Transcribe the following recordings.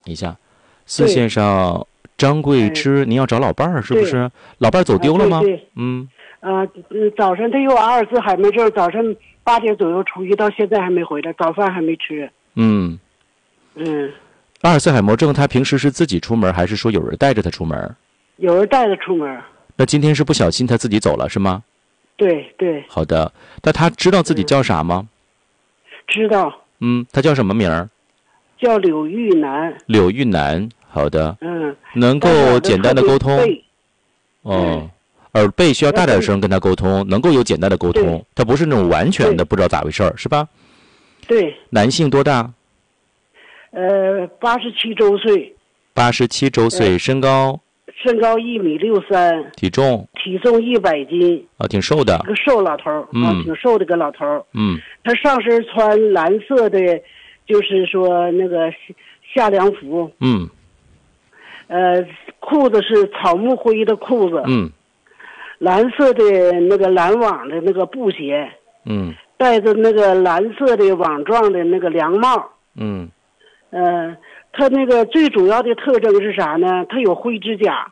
一下，四线上张桂芝，您要找老伴儿是不是？老伴儿走丢了吗？ 对。早晨他有阿尔兹海默症，早晨8点左右出去，到现在还没回来，早饭还没吃。 阿尔兹海默症，他平时是自己出门，还是说有人带着他出门？ 有人带着出门。 那今天是不小心他自己走了是吗？ 对对。 好的，那他知道自己叫啥吗？ 知道。 他叫什么名儿？ 叫柳玉楠。 柳玉楠，好的。能够简单的沟通。耳背需要大点声跟他沟通，能够有简单的沟通，他不是那种完全的不知道咋回事是吧？ 对。 男性多大 ？87周岁。 87周岁，身高 1.63米， 体重 100斤。 挺瘦的。 个瘦老头挺瘦的个老头他上身穿蓝色的，就是说那个夏凉服。裤子是草木灰的裤子。蓝色的那个蓝网的那个布鞋。戴着那个蓝色的网状的那个凉帽。他那个最主要的特征是啥呢？他有灰指甲。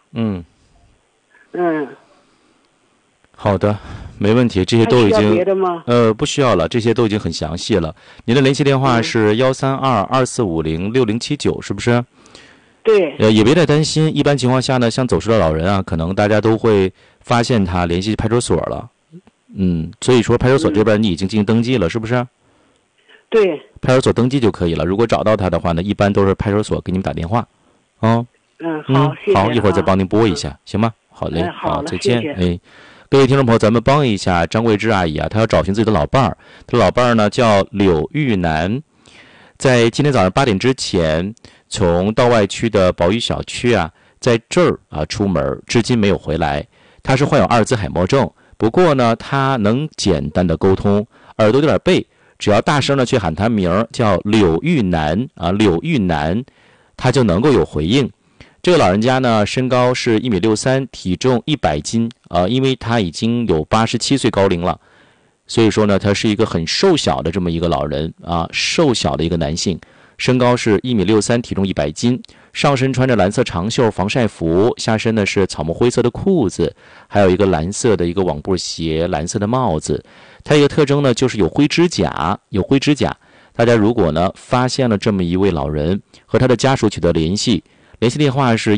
好的，没问题，这些都已经别的吗？ 不需要了，这些都已经很详细了。您的联系电话是13224506079，是不是？ 对。 也别太担心，一般情况下呢，像走失的老人啊，可能大家都会发现他，联系派出所了。所以说派出所这边你已经进行登记了，是不是？ 对。 派出所登记就可以了。如果找到他的话呢，一般都是派出所给你们打电话。 好，谢谢。 好，一会儿再帮您拨一下，行吗？好嘞，好，再见。 谢谢。 各位听众朋友，咱们帮一下张桂芝阿姨啊，她要找寻自己的老伴儿，她的老伴儿呢叫柳玉楠，在今天早上8点之前，从道外区的宝玉小区啊，在这儿出门，至今没有回来。他是患有阿尔兹海默症，不过呢，他能简单的沟通，耳朵有点背，只要大声的去喊他名儿，叫柳玉楠柳玉楠，他就能够有回应。这个老人家呢，身高是1.63米，体重100斤因为他已经有87岁高龄了，所以说呢，他是一个很瘦小的这么一个老人瘦小的一个男性，身高是1.63米，体重100斤，上身穿着蓝色长袖防晒服，下身呢是草木灰色的裤子，还有一个蓝色的一个网布鞋，蓝色的帽子。他一个特征呢，就是有灰指甲。大家如果呢发现了这么一位老人，和他的家属取得联系。联系电话是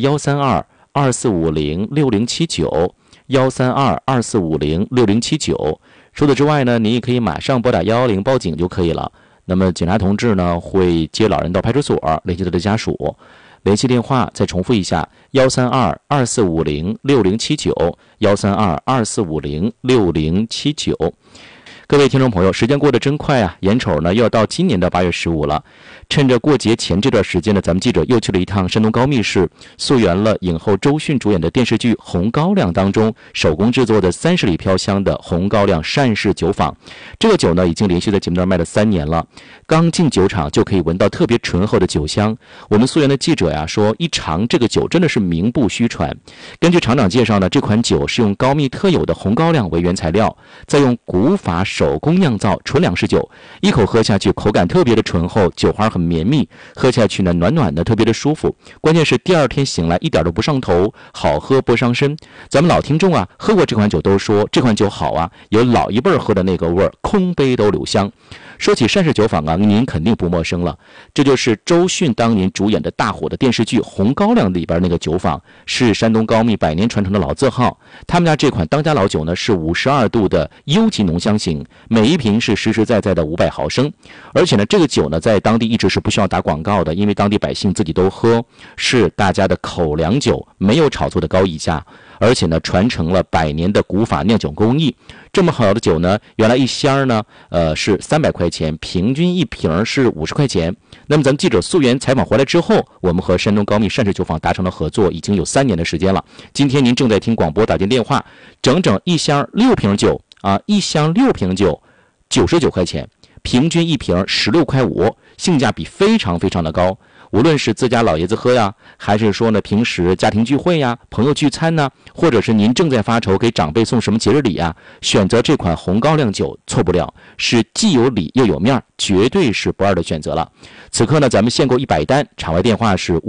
13224506079，13224506079。除此之外呢，您也可以马上拨打110报警就可以了。那么警察同志呢会接老人到派出所联系他的家属。联系电话再重复一下，13224506079，13224506079。各位听众朋友，时间过得真快啊，眼瞅呢又要到今年的8月15了。趁着过节前这段时间呢，咱们记者又去了一趟山东高密市，溯源了影后周迅主演的电视剧《红高粱》当中手工制作的30里飘香的红高粱单氏酒坊。这个酒呢，已经连续在节目中卖了3年了。刚进酒厂就可以闻到特别醇厚的酒香。我们溯源的记者呀说，一尝这个酒真的是名不虚传。根据厂长介绍呢，这款酒是用高密特有的红高粱为原材料，再用古法手工酿造纯粮食酒，一口喝下去口感特别的醇厚，酒花很绵密，喝下去呢暖暖的，特别的舒服。关键是第二天醒来一点都不上头，好喝不伤身。咱们老听众啊喝过这款酒都说这款酒好啊，有老一辈喝的那个味儿，空杯都留香。说起单氏酒坊啊，您肯定不陌生了，这就是周迅当年主演的大火的电视剧《红高粱》里边那个酒坊，是山东高密100年传承的老字号。他们家这款当家老酒呢是52度的优级浓香型，每一瓶是实实在在的500毫升。而且呢，这个酒呢在当地一直是不需要打广告的，因为当地百姓自己都喝，是大家的口粮酒，没有炒作的高溢价。而且呢，传承了100年的古法酿酒工艺。这么好的酒呢，原来一箱呢，是300块钱，平均一瓶是50块钱。那么咱们记者溯源采访回来之后，我们和山东高密单氏酒坊达成了合作，已经有3年的时间了。今天您正在听广播打进电话，整整一箱6瓶酒一箱6瓶酒，99块钱，平均一瓶16块5，性价比非常非常的高。 无论是自家老爷子喝呀，还是说呢平时家庭聚会呀、朋友聚餐呢，或者是您正在发愁给长辈送什么节日礼啊，选择这款红高粱酒错不了，是既有礼又有面，绝对是不二的选择了。此刻呢，咱们限购100单，场外电话是